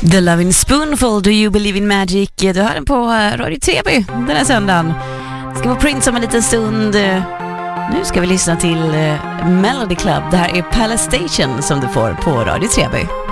The Loving Spoonful, Do You Believe in Magic? Du hör den på Radio Treby den här söndagen. Det ska vara Prince om en liten stund. Nu ska vi lyssna till Melody Club. Det här är Palace Station som du får på Radio Treby.